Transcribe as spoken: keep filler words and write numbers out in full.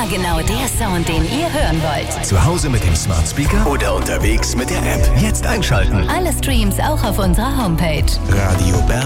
genau der Sound, den ihr hören wollt. Zu Hause mit dem Smart Speaker oder unterwegs mit der App. Jetzt einschalten. Alle Streams auch auf unserer Homepage. Radio Berlin.